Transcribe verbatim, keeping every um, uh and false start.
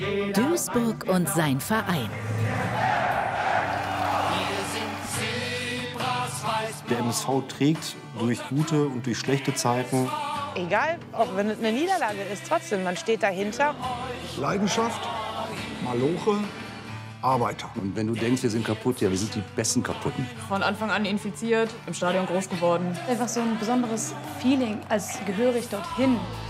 Duisburg und sein Verein. Der M S V trägt durch gute und durch schlechte Zeiten. Egal, auch wenn es eine Niederlage ist, trotzdem, man steht dahinter. Leidenschaft, Maloche, Arbeiter. Und wenn du denkst, wir sind kaputt, ja, wir sind die besten Kaputten. Von Anfang an infiziert, im Stadion groß geworden. Einfach so ein besonderes Feeling, als gehöre ich dorthin.